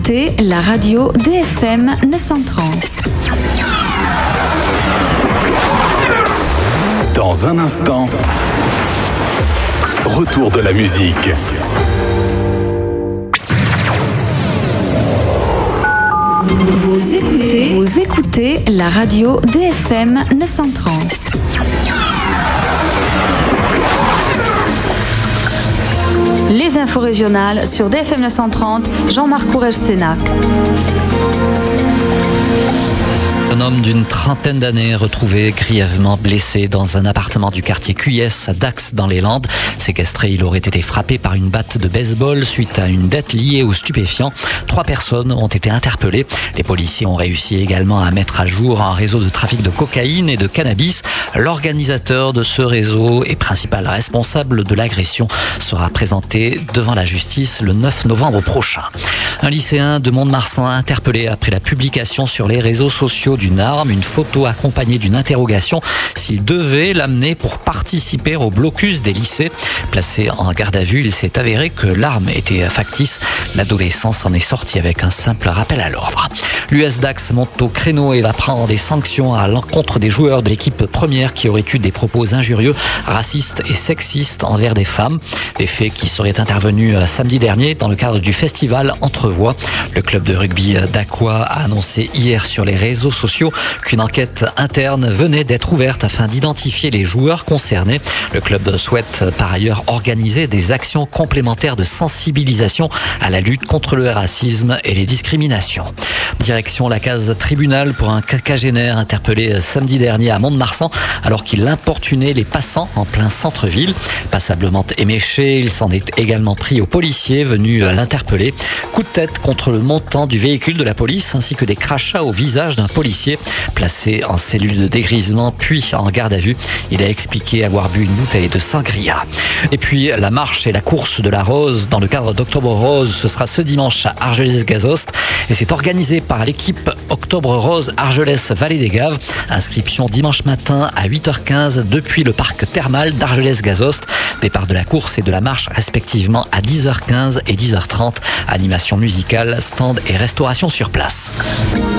écoutez la radio DFM 930. Dans un instant, retour de la musique. Vous écoutez la radio DFM 930. Les infos régionales sur DFM 930, Jean-Marc Courrèges-Sénac. Un homme d'une trentaine d'années retrouvé grièvement blessé dans un appartement du quartier QS à Dax dans les Landes. Séquestré, il aurait été frappé par une batte de baseball suite à une dette liée aux stupéfiants. 3 personnes ont été interpellées. Les policiers ont réussi également à mettre à jour un réseau de trafic de cocaïne et de cannabis. L'organisateur de ce réseau et principal responsable de l'agression sera présenté devant la justice le 9 novembre prochain. Un lycéen de Mont-de-Marsan interpellé après la publication sur les réseaux sociaux d'une arme, une photo accompagnée d'une interrogation s'il devait l'amener pour participer au blocus des lycées. Placé en garde à vue, il s'est avéré que l'arme était factice. L'adolescent s'en est sorti avec un simple rappel à l'ordre. L'US Dax monte au créneau et va prendre des sanctions à l'encontre des joueurs de l'équipe première qui auraient eu des propos injurieux, racistes et sexistes envers des femmes. Des faits qui seraient intervenus samedi dernier dans le cadre du festival Entrevoix. Le club de rugby d'Aqua a annoncé hier sur les réseaux sociaux qu'une enquête interne venait d'être ouverte afin d'identifier les joueurs concernés. Le club souhaite par ailleurs organiser des actions complémentaires de sensibilisation à la lutte contre le racisme et les discriminations. Direction la case tribunal pour un quinquagénaire interpellé samedi dernier à Mont-de-Marsan alors qu'il importunait les passants en plein centre-ville. Passablement éméché, il s'en est également pris aux policiers venus l'interpeller. Coup de tête contre le montant du véhicule de la police ainsi que des crachats au visage d'un policier placé en cellule de dégrisement puis en garde à vue. Il a expliqué avoir bu une bouteille de sangria. Et puis la marche et la course de la Rose dans le cadre d'Octobre Rose, ce sera ce dimanche à Argelès-Gazost et c'est organisé par l'équipe Octobre Rose Argelès-Vallée des Gaves. Inscription dimanche matin à 8h15 depuis le parc thermal d'Argelès-Gazost. Départ de la course et de la marche respectivement à 10h15 et 10h30. Animation musicale, stand et restauration sur place.